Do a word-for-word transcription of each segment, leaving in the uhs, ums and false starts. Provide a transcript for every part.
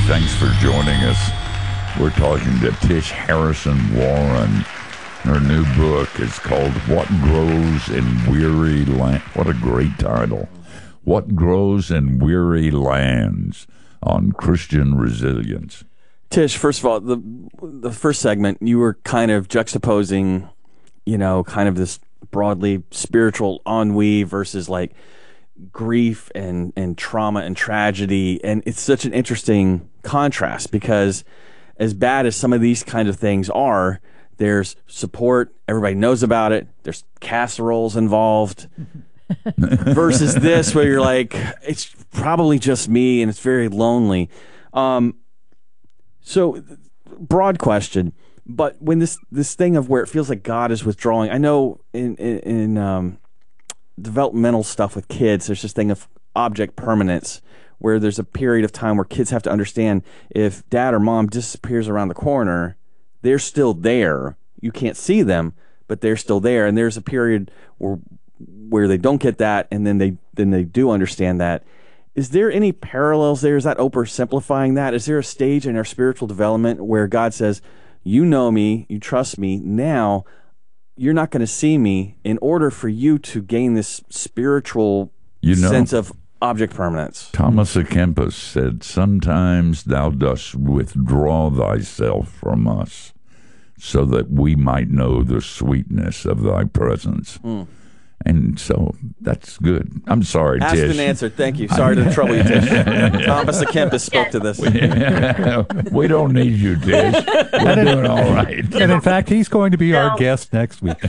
Thanks for joining us. We're talking to Tish Harrison Warren. Her new book is called What Grows in Weary Land. What a great title. What Grows in Weary Lands on Christian Resilience. Tish, first of all, the the first segment, you were kind of juxtaposing, you know, kind of this broadly spiritual ennui versus like grief and, and trauma and tragedy. And it's such an interesting contrast because as bad as some of these kind of things are, there's support, everybody knows about it, there's casseroles involved, versus this where you're like, it's probably just me and it's very lonely. Um, so, broad question, but when this this thing of where it feels like God is withdrawing, I know in, in, in um, developmental stuff with kids, there's this thing of object permanence, where there's a period of time where kids have to understand if dad or mom disappears around the corner, they're still there. You can't see them, but they're still there. And there's a period where where they don't get that, and then they then they do understand that. Is there any parallels there? Is that oversimplifying that? Is there a stage in our spiritual development where God says, you know me, you trust me, now you're not going to see me in order for you to gain this spiritual you know, sense of object permanence? Thomas à Kempis said, sometimes thou dost withdraw thyself from us so that we might know the sweetness of thy presence. Mm. And so that's good. I'm sorry, Asked Tish. Asked and answered. Thank you. Sorry to trouble you, Tish. Thomas à Kempis spoke to this. We don't need you, Tish. We're doing all right. And in fact, he's going to be no. our guest next week.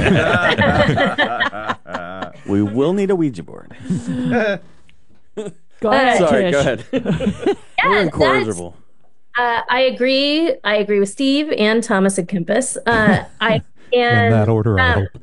We will need a Ouija board. Go ahead, Sorry, Tish. go ahead. Yeah, We're incorrigible. Uh, I agree. I agree with Steve and Thomas à Kempis. Uh, I and, in that order, I um, hope.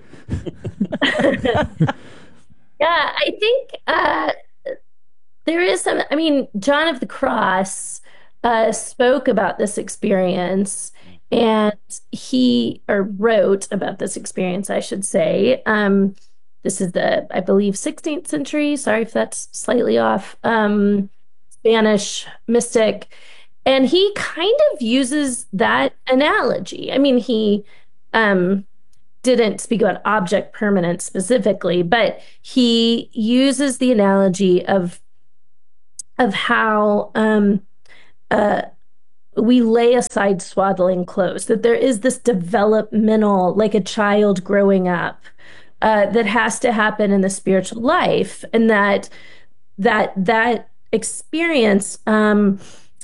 Yeah, I think uh, there is some. I mean, John of the Cross uh, spoke about this experience, and he or wrote about this experience, I should say. Um, this is the, I believe, sixteenth century. Sorry if that's slightly off. Um, Spanish mystic. And he kind of uses that analogy. I mean, he um, didn't speak about object permanence specifically, but he uses the analogy of of how um, uh, we lay aside swaddling clothes, that there is this developmental, like a child growing up, uh, that has to happen in the spiritual life, and that that that experience um,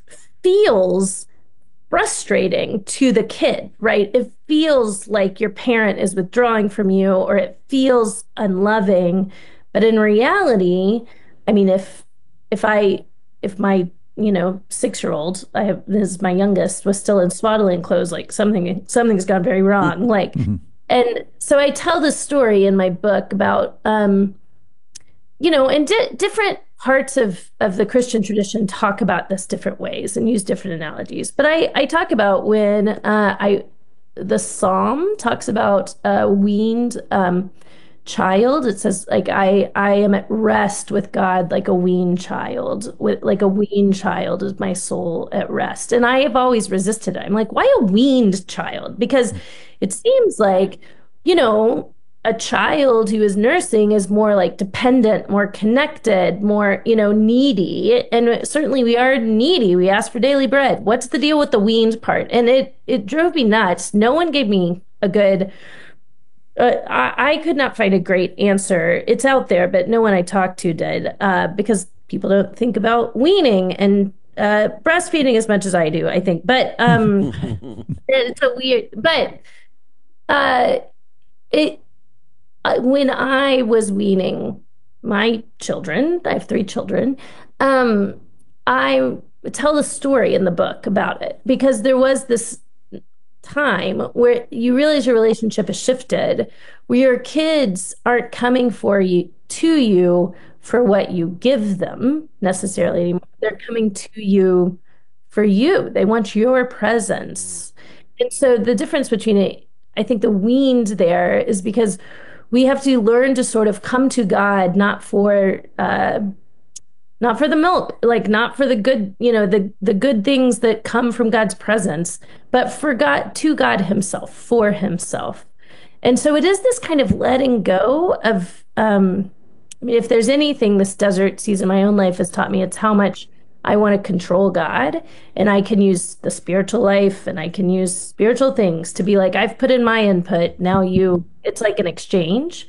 feels frustrating to the kid, right? It feels like your parent is withdrawing from you, or it feels unloving. But in reality, I mean, if if I if my you know six-year-old, I have this is my youngest, was still in swaddling clothes, like something something's gone very wrong. Like, and so I tell this story in my book about um, you know, and di- different parts of, of the Christian tradition talk about this different ways and use different analogies. But I, I talk about when uh, I the Psalm talks about a weaned um, child. It says, like, I, I am at rest with God like a weaned child. With like a weaned child is my soul at rest. And I have always resisted it. I'm like, why a weaned child? Because it seems like, you know, a child who is nursing is more like dependent, more connected, more, you know, needy. And certainly we are needy. We ask for daily bread. What's the deal with the weaned part? And it, it drove me nuts. No one gave me a good, uh, I, I could not find a great answer. It's out there, but no one I talked to did, uh, because people don't think about weaning and uh, breastfeeding as much as I do, I think. But um, it's a weird, but uh, it, Uh, when I was weaning my children, I have three children, um, I tell the story in the book about it, because there was this time where you realize your relationship has shifted, where your kids aren't coming for you to you for what you give them necessarily anymore. They're coming to you for you. They want your presence. And so the difference between it, I think the weaned there is because we have to learn to sort of come to God, not for uh, not for the milk, like not for the good, you know, the the good things that come from God's presence, but for God, to God himself, for himself. And so it is this kind of letting go of, um, I mean, if there's anything this desert season in my own life has taught me, it's how much I want to control God, and I can use the spiritual life and I can use spiritual things to be like, I've put in my input. Now you, it's like an exchange.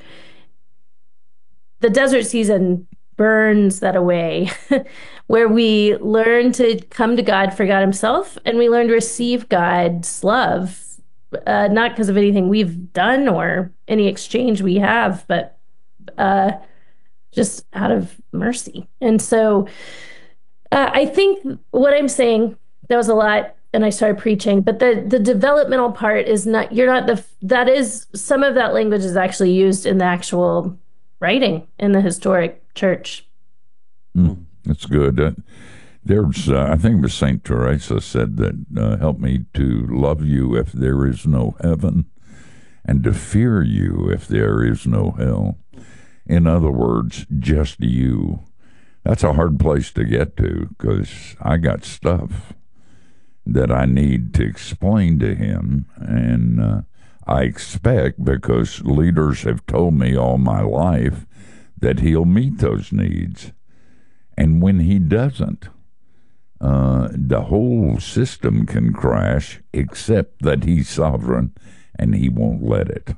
The desert season burns that away, where we learn to come to God for God himself, and we learn to receive God's love, uh, not because of anything we've done or any exchange we have, but uh, just out of mercy. And so uh, I think what I'm saying, that was a lot, and I started preaching, but the, the developmental part is not, you're not the, that is, some of that language is actually used in the actual writing in the historic church. Mm, that's good. Uh, there's, uh, I think it was Saint Teresa said that, uh, help me to love you if there is no heaven, and to fear you if there is no hell. In other words, just you. That's a hard place to get to, because I got stuff that I need to explain to him, and uh, I expect, because leaders have told me all my life, that he'll meet those needs. And when he doesn't, uh, the whole system can crash, except that he's sovereign and he won't let it.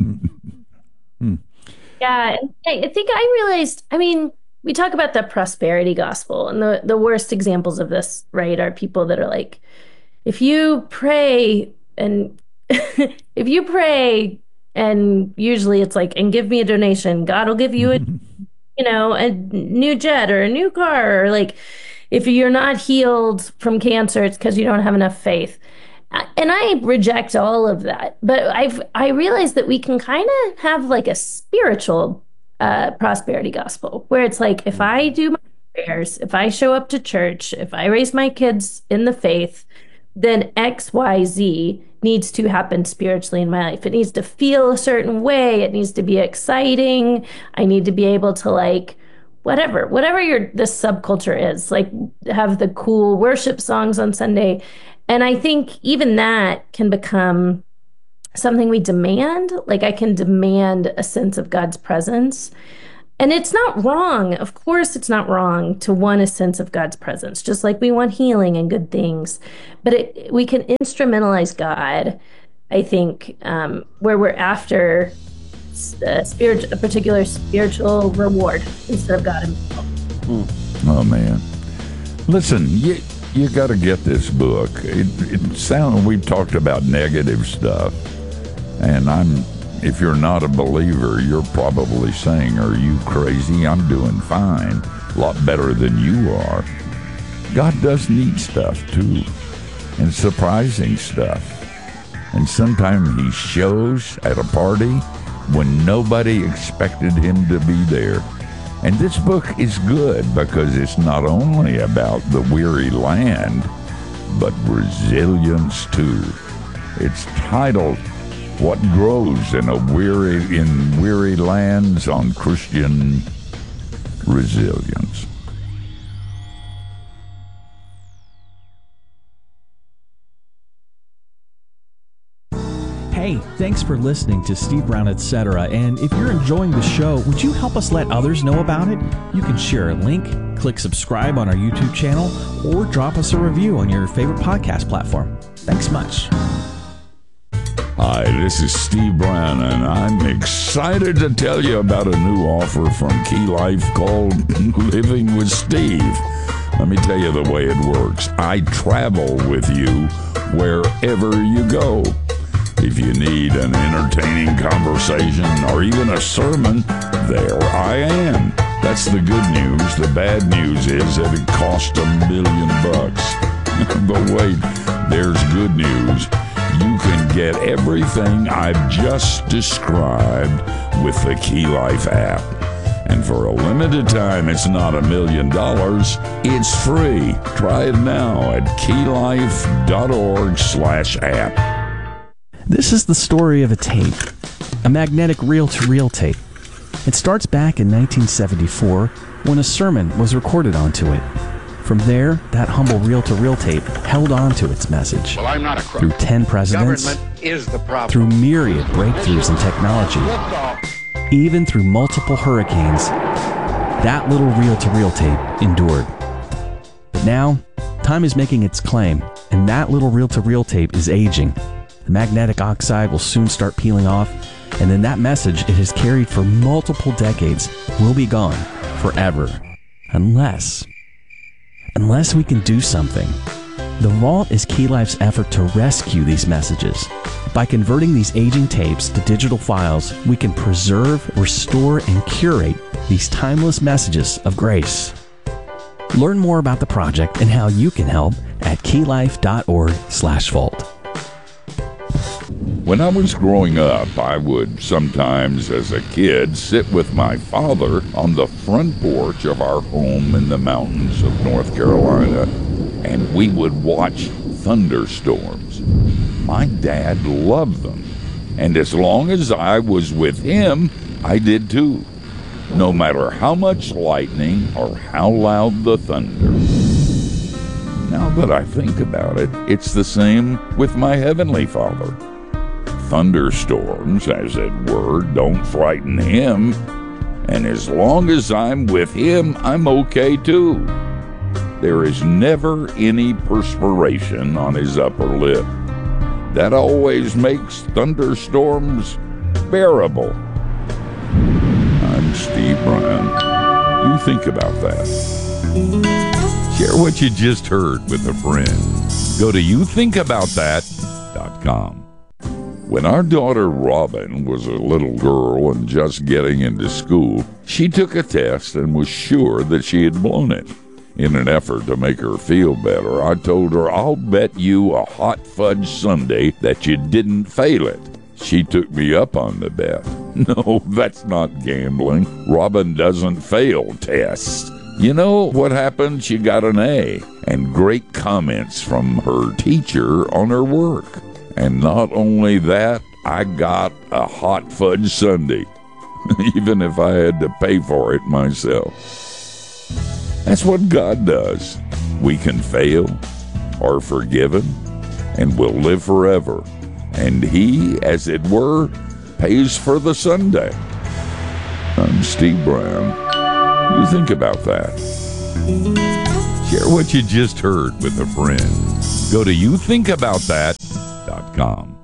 hmm. Yeah, I think I realized, I mean, we talk about the prosperity gospel, and the, the worst examples of this, right, are people that are like, if you pray and if you pray, and usually it's like, and give me a donation, God will give you a, you know, a new jet or a new car, or like, if you're not healed from cancer, it's because you don't have enough faith. And I reject all of that. But I've I realized that we can kind of have like a spiritual uh, prosperity gospel, where it's like, if I do my prayers, if I show up to church, if I raise my kids in the faith, then X, Y, Z needs to happen spiritually in my life. It needs to feel a certain way. It needs to be exciting. I need to be able to, like, whatever, whatever your this subculture is, like, have the cool worship songs on Sunday. And I think even that can become something we demand. Like, I can demand a sense of God's presence. And it's not wrong. Of course, it's not wrong to want a sense of God's presence, just like we want healing and good things. But it, we can instrumentalize God, I think, um, where we're after a, spirit, a particular spiritual reward instead of God himself. Mm. Oh, man. Listen, you, you got to get this book. It, it sounds, we've talked about negative stuff, and I'm... if you're not a believer, you're probably saying, are you crazy? I'm doing fine. A lot better than you are. God does neat stuff, too, and surprising stuff. And sometimes he shows at a party when nobody expected him to be there. And this book is good because it's not only about the weary land, but resilience, too. It's titled What Grows in a Weary in Weary Lands on Christian Resilience. Hey, thanks for listening to Steve Brown, et cetera. And if you're enjoying the show, would you help us let others know about it? You can share a link, click subscribe on our YouTube channel, or drop us a review on your favorite podcast platform. Thanks much. Hi, this is Steve Brown, and I'm excited to tell you about a new offer from Key Life called Living with Steve. Let me tell you the way it works. I travel with you wherever you go. If you need an entertaining conversation or even a sermon, there I am. That's the good news. The bad news is that it costs a million bucks. But wait, there's good news. You can get everything I've just described with the Key Life app. And for a limited time, it's not a million dollars. It's free. Try it now at keylife.org slash app. This is the story of a tape, a magnetic reel-to-reel tape. It starts back in nineteen seventy-four when a sermon was recorded onto it. From there, that humble reel-to-reel tape held on to its message. Well, I'm not a crook. Through ten presidents, Government is the problem. through myriad breakthroughs in technology, even through multiple hurricanes, that little reel-to-reel tape endured. But now, time is making its claim, and that little reel-to-reel tape is aging. The magnetic oxide will soon start peeling off, and then that message it has carried for multiple decades will be gone forever. Unless... Unless we can do something. The Vault is Key Life's effort to rescue these messages. By converting these aging tapes to digital files, we can preserve, restore, and curate these timeless messages of grace. Learn more about the project and how you can help at keylife.org slash vault. When I was growing up, I would sometimes, as a kid, sit with my father on the front porch of our home in the mountains of North Carolina, and we would watch thunderstorms. My dad loved them, and as long as I was with him, I did too, no matter how much lightning or how loud the thunder. Now that I think about it, it's the same with my Heavenly Father. Thunderstorms, as it were, don't frighten him, and as long as I'm with him, I'm okay too. There is never any perspiration on his upper lip. That always makes thunderstorms bearable. I'm Steve Brown. You think about that. Share what you just heard with a friend. Go to you think about that dot com. When our daughter Robin was a little girl and just getting into school, she took a test and was sure that she had blown it. In an effort to make her feel better, I told her, I'll bet you a hot fudge sundae that you didn't fail it. She took me up on the bet. No, that's not gambling. Robin doesn't fail tests. You know what happened? She got an A and great comments from her teacher on her work. And not only that, I got a hot fudge sundae, even if I had to pay for it myself. That's what God does. We can fail, are forgiven, and will live forever. And He, as it were, pays for the sundae. I'm Steve Brown. You think about that. Share what you just heard with a friend. Go to you think about that dot com.